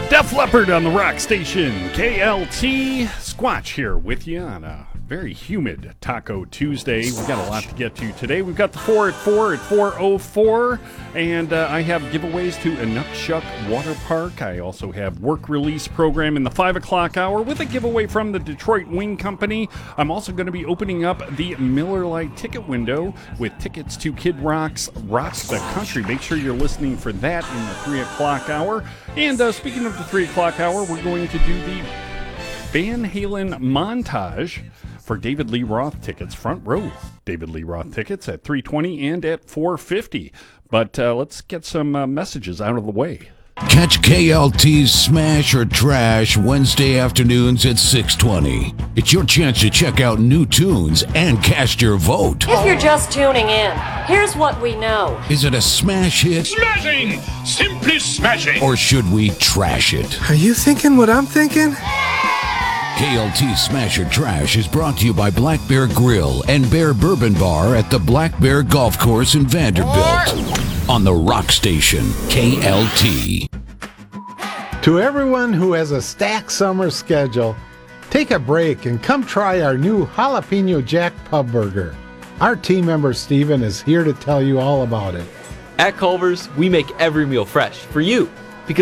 Def Leppard on the rock station, KLT. Squatch here with you on a very humid Taco Tuesday. We've got a lot to get to today. We've got the 4 at 4 at 4:04, and I have giveaways to Inukshuk Water Park. I also have work release program in the 5 o'clock hour with a giveaway from the Detroit Wing Company. I'm also going to be opening up the Miller Lite ticket window with tickets to Kid Rock's Rocks the Country. Make sure you're listening for that in the 3 o'clock hour. And speaking of the 3 o'clock hour, we're going to do the Van Halen montage for David Lee Roth tickets, front row David Lee Roth tickets at 3:20 and at 4:50. But let's get some messages out of the way. Catch KLT's Smash or Trash Wednesday afternoons at 6:20. It's your chance to check out new tunes and cast your vote. If you're just tuning in, here's what we know. Is it a smash hit? Smashing! Simply smashing! Or should we trash it? Are you thinking what I'm thinking? KLT Smash or Trash is brought to you by Black Bear Grill and Bear Bourbon Bar at the Black Bear Golf Course in Vanderbilt. On the rock station, KLT. To everyone who has a stacked summer schedule, take a break and come try our new Jalapeno Jack Pub Burger. Our team member Steven is here to tell you all about it. At Culver's, we make every meal fresh for you.